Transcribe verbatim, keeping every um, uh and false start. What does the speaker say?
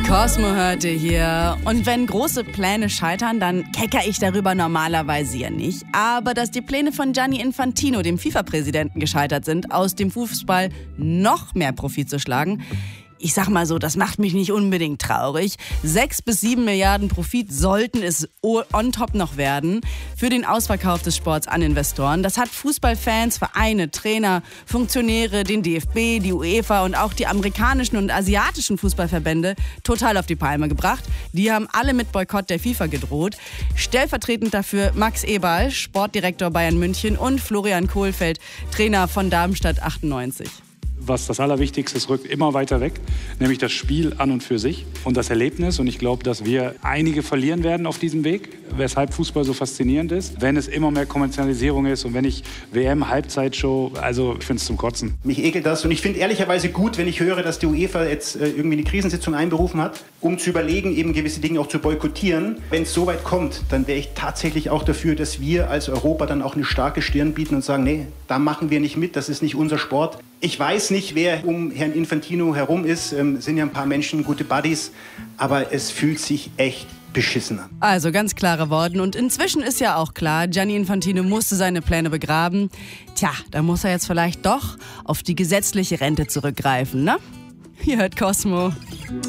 Cosmo hörte hier. Und wenn große Pläne scheitern, dann kecker ich darüber normalerweise ja nicht. Aber dass die Pläne von Gianni Infantino, dem FIFA-Präsidenten, gescheitert sind, aus dem Fußball noch mehr Profit zu schlagen, ich sag mal so, das macht mich nicht unbedingt traurig. Sechs bis sieben Milliarden Profit sollten es on top noch werden für den Ausverkauf des Sports an Investoren. Das hat Fußballfans, Vereine, Trainer, Funktionäre, den D F B, die UEFA und auch die amerikanischen und asiatischen Fußballverbände total auf die Palme gebracht. Die haben alle mit Boykott der FIFA gedroht. Stellvertretend dafür Max Eberl, Sportdirektor Bayern München, und Florian Kohlfeld, Trainer von Darmstadt achtundneunzig. Was das Allerwichtigste ist, rückt immer weiter weg, nämlich das Spiel an und für sich und das Erlebnis. Und ich glaube, dass wir einige verlieren werden auf diesem Weg, weshalb Fußball so faszinierend ist. Wenn es immer mehr Kommerzialisierung ist und wenn ich W M, Halbzeitshow, also ich finde es zum Kotzen. Mich ekelt das und ich finde ehrlicherweise gut, wenn ich höre, dass die UEFA jetzt äh, irgendwie eine Krisensitzung einberufen hat, um zu überlegen, eben gewisse Dinge auch zu boykottieren. Wenn es so weit kommt, dann wäre ich tatsächlich auch dafür, dass wir als Europa dann auch eine starke Stirn bieten und sagen, nee, da machen wir nicht mit, das ist nicht unser Sport. Ich weiß nicht, wer um Herrn Infantino herum ist, ähm, sind ja ein paar Menschen, gute Buddies, aber es fühlt sich echt beschissen an. Also ganz klare Worte. Und inzwischen ist ja auch klar, Gianni Infantino musste seine Pläne begraben. Tja, da muss er jetzt vielleicht doch auf die gesetzliche Rente zurückgreifen, ne? Ihr hört Cosmo.